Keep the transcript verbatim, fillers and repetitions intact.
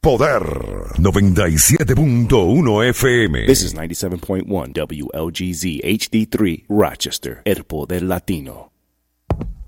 Poder noventa y siete punto uno F M. This is ninety-seven point one W L G Z H D three, Rochester, El Poder Latino.